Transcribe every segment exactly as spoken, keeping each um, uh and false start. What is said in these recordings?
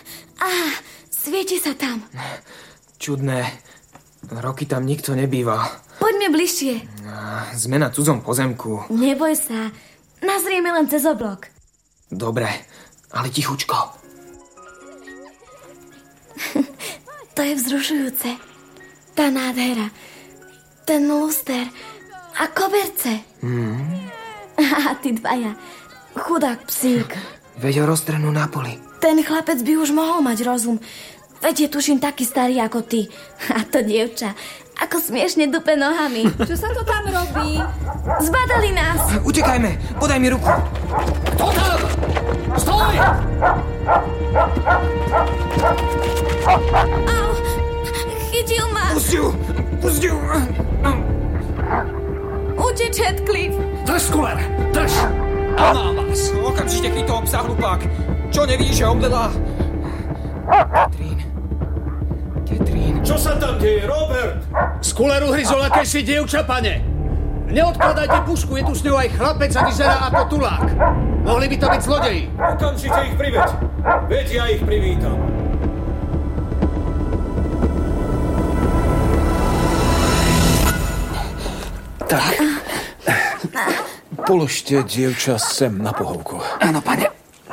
Á, svieti sa tam. Čudné. Roky tam nikto nebýva. Poďme bližšie. Sme na cudzom pozemku. Neboj sa. Nazrieme len cez oblok. Dobre, ale tichučko. To je vzrušujúce. Tá nádhera. Ten luster. A koberce. Mm. A ty dvaja. Chudák psík. Veď ho roztrhnú na poli. Ten chlapec by už mohol mať rozum. Veď je tuším taký starý ako ty. A to dievča. Ako smiešne dupe nohami. Čo sa to tam robí? Zbadali nás. Utekajme. Podaj mi ruku. Kto tam? Stoj! Au. Chytil ma. Pusť ju. Pusť ju. Uteč, Heathcliff. Drž, Skuler. Drž. A mám vás. Okamžite chyť toho psa, hlupák. Čo nevidíš, že oblela? Katrín. Katrín. Čo sa tam deje, Robert? Skuler uhryzol akési dievča, pane. Neodkladajte pušku, je tu s ňou aj chlapec a vyzerá ako tulák. Mohli by to byť zlodeji. Okamžite ich priveď. Veď ja ich privítam. Tak. Položte dievča sem na pohovku. Áno, pane.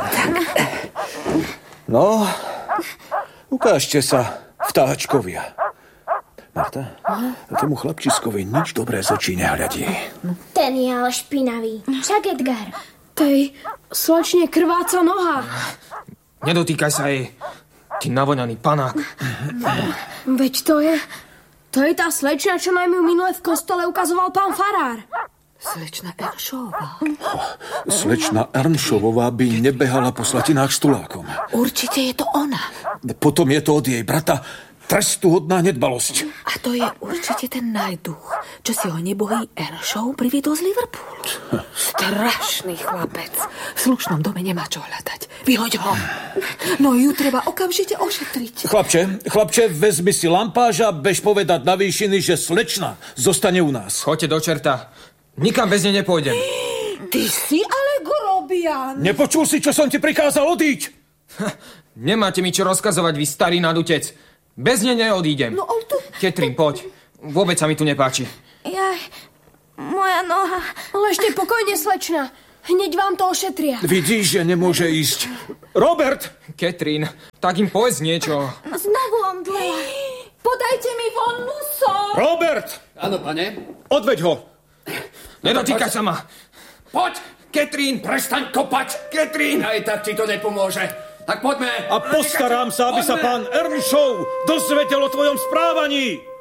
No, ukážte sa, vtáčkovia. Marta, tomu chlapčiskovi nič dobré z očí nehľadí. Ten je ale špinavý. Však Edgar. Tej slečne krváca noha. Nedotýkaj sa jej. Ty navoňaný panák. Veď to je... To je tá slečna, čo nám ju minule v kostole ukazoval pán farár. Slečna Ernšová. Slečna Ernšová by nebehala po slatinách s tulákom. Určite je to ona. Potom je to od jej brata trestuhodná nedbalosť. A to je určite ten najduch, čo si ho nebohý Ernšov priviedol z Liverpoolu. Strašný chlapec. V slušnom dome nemá čo hľadať. Vyhoď ho. No ju treba okamžite ošetriť. Chlapče, chlapče, vezmi si lampáž a bež povedať na výšiny, že slečna zostane u nás. Choďte do čerta. Nikam bez nej nepôjdem. Ty si ale grobian. Nepočul si, čo som ti prikázal, odíď? Nemáte mi čo rozkazovať, vy starý nadutec. Bez nej neodídem. No, ale to... Katrín, poď. Vôbec sa mi tu nepáči. Jaj, moja noha. Ležte pokojne, slečna. Hneď vám to ošetria. Vidíš, že nemôže ísť. Robert! Katrín, tak im povedz niečo. Znovu omdlela. Podajte mi von musor. Robert! Áno, pane. Odveď ho. Nedotýkaj sa ma. Poď! Katrín! Prestaň kopať! Katrín! Aj tak ti to nepomôže. Tak poďme. A postaram sa, aby sa pán Ernšov dozvedel o tvojom správaní.